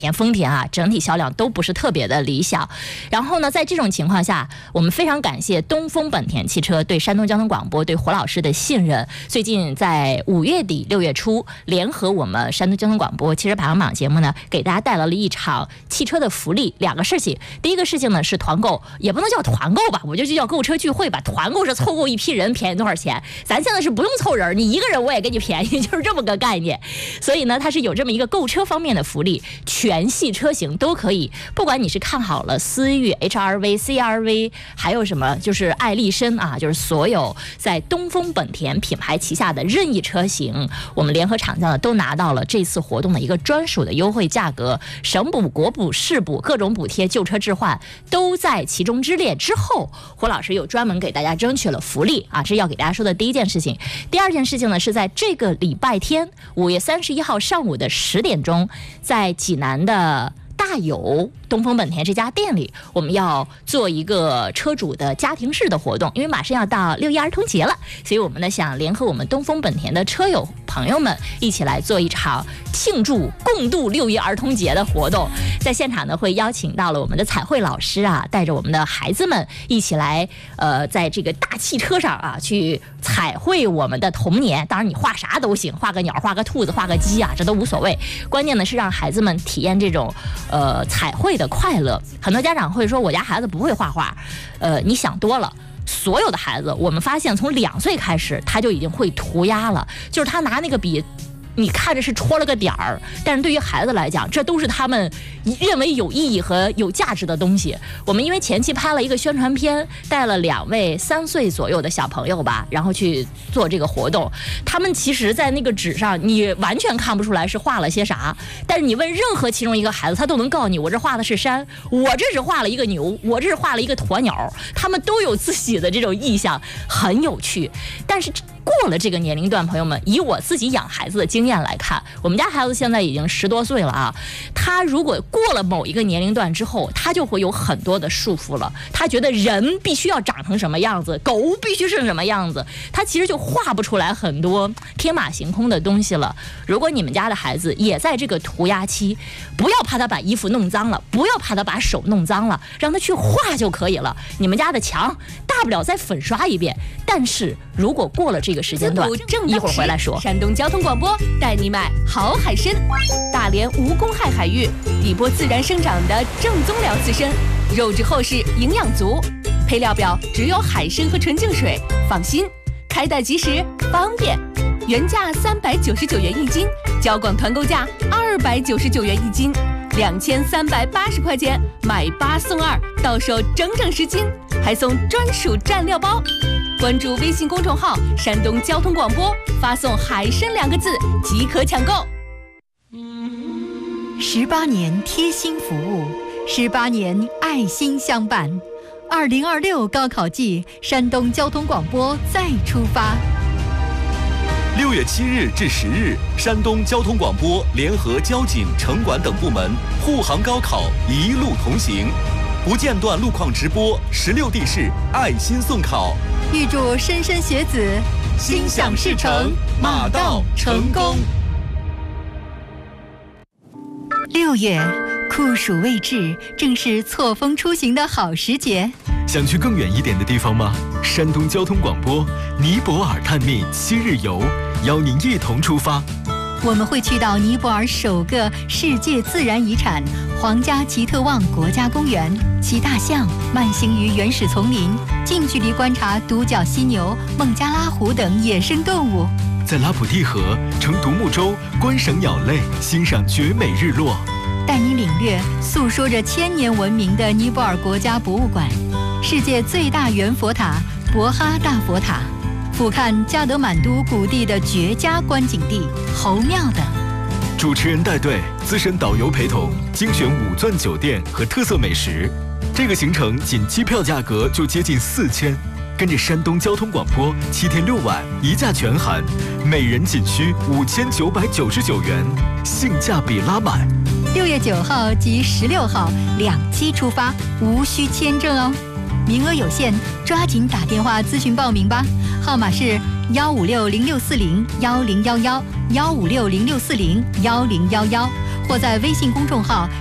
丰田啊，整体销量都不是特别的理想。然后呢，在这种情况下，我们非常感谢东风本田汽车对山东交通广播、对胡老师的信任。最近在5月底、6月初，联合我们山东交通广播汽车排行榜节目呢，给大家带来了一场汽车的福利，2个事情。第一个事情呢是团购，也不能叫团购吧，我就叫购车聚会吧。团购是凑够一批人，便宜多少钱？咱现在是不用凑人，你一个人我也给你便宜，就是这么个概念。所以呢，它是有这么一个购车方面的福利，全系车型都可以，不管你是看好了思域、HR-V、CR-V， 还有什么就是爱丽绅啊，就是所有在东风本田品牌旗下的任意车型，我们联合厂家呢都拿到了这次活动的一个专属的优惠价格，省补、国补、市补各种补贴，旧车置换都在其中之列。之后，胡老师又专门给大家争取了福利啊，这是要给大家说的第一件事情。第二件事情呢，是在这个礼拜天5月31号上午的10点钟，在济南的大有东风本田这家店里，我们要做一个车主的家庭式的活动，因为马上要到6一儿童节了，所以我们呢想联合我们东风本田的车友朋友们一起来做一场庆祝共度6一儿童节的活动。在现场呢会邀请到了我们的彩绘老师啊，带着我们的孩子们一起来在这个大汽车上啊去彩绘我们的童年。当然你画啥都行，画个鸟、画个兔子、画个鸡啊，这都无所谓，关键呢是让孩子们体验这种彩绘的快乐。很多家长会说我家孩子不会画画，你想多了。所有的孩子，我们发现从2岁开始他就已经会涂鸦了，就是他拿那个笔，你看着是戳了个点儿，但是对于孩子来讲，这都是他们认为有意义和有价值的东西。我们因为前期拍了一个宣传片，带了2位3岁左右的小朋友吧，然后去做这个活动。他们其实在那个纸上你完全看不出来是画了些啥，但是你问任何其中一个孩子，他都能告诉你，我这画的是山，我这是画了一个牛，我这是画了一个鸵鸟，他们都有自己的这种意象，很有趣。但是过了这个年龄段，朋友们，以我自己养孩子的经验来看，我们家孩子现在已经10多岁了啊，他如果过了某一个年龄段之后，他就会有很多的束缚了。他觉得人必须要长成什么样子，狗必须是什么样子，他其实就画不出来很多天马行空的东西了。如果你们家的孩子也在这个涂鸦期，不要怕他把衣服弄脏了，不要怕他把手弄脏了，让他去画就可以了。你们家的墙大不了再粉刷一遍，但是如果过了这个时间段，一会儿回来说。 山东交通广播带你买好海参，大连无公害海域，底波自然生长的正宗辽刺参，肉质厚实，营养足，配料表只有海参和纯净水，放心，开袋即时，方便。原价399元1斤，交广团购价299元1斤，2380块钱，买8送2，到手整整10斤，还送专属蘸料包。关注微信公众号山东交通广播，发送海参2个字即可抢购。 18年贴心服务，18年爱心相伴。2026高考季，山东交通广播再出发。 6月7日至10日，山东交通广播联合交警、城管等部门护航高考，一路同行，不间断路况直播，16地市爱心送考。 预祝莘莘学子心想事成，马到成功。 6月，酷暑未至，正是错峰出行的好时节。 想去更远一点的地方吗？山东交通广播尼泊尔探秘7日游，邀您一同出发。 我们会去到尼泊尔首个世界自然遗产皇家奇特旺国家公园，骑大象慢行于原始丛林，近距离观察独角犀牛、孟加拉虎等野生动物。 在拉普蒂河乘独木舟观赏鸟类，欣赏绝美日落。 带你领略诉说着1000年文明的尼泊尔国家博物馆，世界最大圆佛塔博哈大佛塔，俯瞰加德满都谷地的绝佳观景地侯庙等。 主持人带队，资深导游陪同，精选5钻酒店和特色美食。这个行程仅机票价格就接近4000，跟着山东交通广播7天6晚1价全含，每人仅需5999元，性价比拉满。 6月9号及16号2期出发，无需签证哦，名额有限，抓紧打电话咨询报名吧，号码是15606401011，15606401011， 或在微信公众号